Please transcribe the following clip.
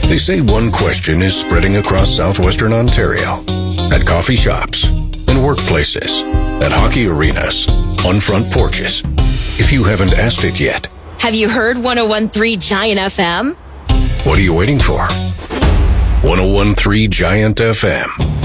They say one question is spreading across southwestern Ontario. At coffee shops, in workplaces, at hockey arenas, on front porches. If you haven't asked it yet, have you heard 101.3 Giant FM? What are you waiting for? 101.3 Giant FM.